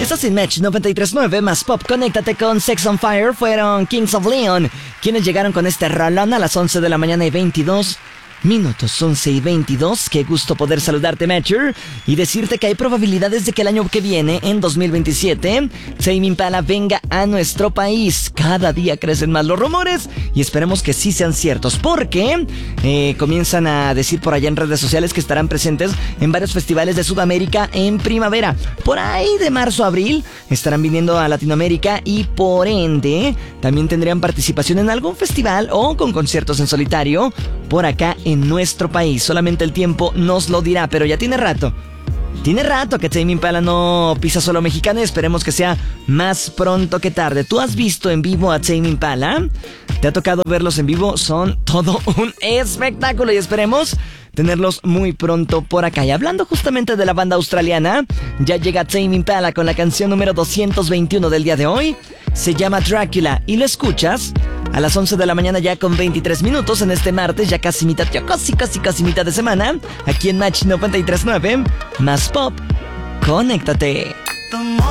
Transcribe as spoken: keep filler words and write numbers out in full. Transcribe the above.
Estás en Match noventa y tres punto nueve más Pop. Conéctate con Sex on Fire. Fueron Kings of Leon quienes llegaron con este rolón a las once de la mañana y veintidós minutos. once y veintidós. Qué gusto poder saludarte, Matcher, y decirte que hay probabilidades de que el año que viene, en dos mil veintisiete, Tame Impala venga a nuestro país. Cada día crecen más los rumores y esperemos que sí sean ciertos, porque eh, comienzan a decir por allá en redes sociales que estarán presentes en varios festivales de Sudamérica en primavera. Por ahí de marzo a abril estarán viniendo a Latinoamérica y por ende también tendrían participación en algún festival o con conciertos en solitario por acá en nuestro país. Solamente el tiempo nos lo dirá, pero ya tiene rato. Tiene rato que Tame Impala no pisa suelo mexicano y esperemos que sea más pronto que tarde. ¿Tú has visto en vivo a Tame Impala? ¿Te ha tocado verlos en vivo? Son todo un espectáculo y esperemos tenerlos muy pronto por acá. Y hablando justamente de la banda australiana, ya llega Tame Impala con la canción número doscientos veintiuno del día de hoy. Se llama Drácula y lo escuchas a las once de la mañana ya con veintitrés minutos en este martes, ya casi mitad, ya casi, casi, casi mitad de semana, aquí en Match noventa y tres punto nueve, más Pop. Conéctate.